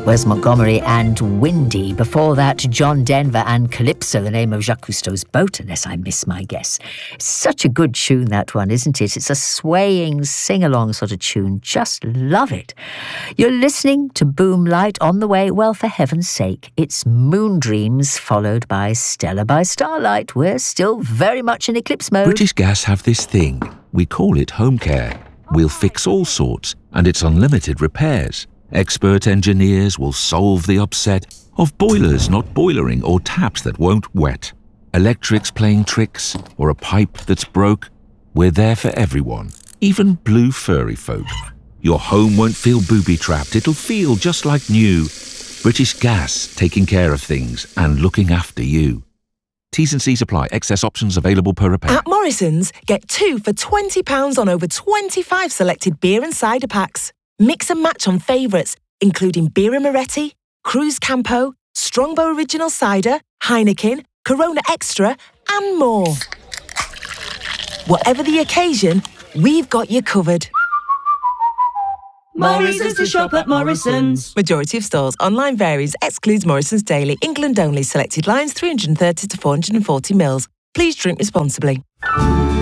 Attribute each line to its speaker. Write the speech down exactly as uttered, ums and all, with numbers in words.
Speaker 1: Wes Montgomery and Windy. Before that, John Denver and Calypso, the name of Jacques Cousteau's boat, unless I miss my guess. Such a good tune, that one, isn't it? It's a swaying, sing-along sort of tune. Just love it. You're listening to Boom Light on the way. Well, for heaven's sake, it's Moon Dreams, followed by Stella by Starlight. We're still very much in eclipse mode.
Speaker 2: British Gas have this thing. We call it home care. We'll fix all sorts, and it's unlimited repairs. Expert engineers will solve the upset of boilers not boilering or taps that won't wet. Electrics playing tricks or a pipe that's broke. We're there for everyone, even blue furry folk. Your home won't feel booby-trapped. It'll feel just like new. British Gas, taking care of things and looking after you. T's and C's apply. Excess options available per repair.
Speaker 3: At Morrison's, get two for twenty pounds on over twenty-five selected beer and cider packs. Mix and match on favourites, including Birra Moretti, Cruz Campo, Strongbow Original Cider, Heineken, Corona Extra, and more. Whatever the occasion, we've got you covered.
Speaker 4: Morrison's to shop at Morrison's.
Speaker 3: Majority of stores. Online varies. Excludes Morrison's Daily. England only. Selected lines three hundred thirty to four hundred forty mils. Please drink responsibly.